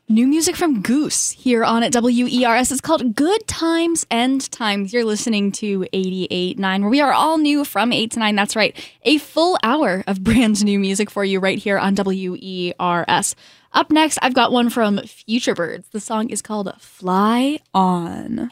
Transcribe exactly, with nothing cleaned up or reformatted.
New music from Goose here on at W E R S. It's called Good Times and Times. You're listening to eighty-eight point nine, where we are all new from eight to nine. That's right. A full hour of brand new music for you right here on W E R S. Up next, I've got one from Future Birds. The song is called Fly On.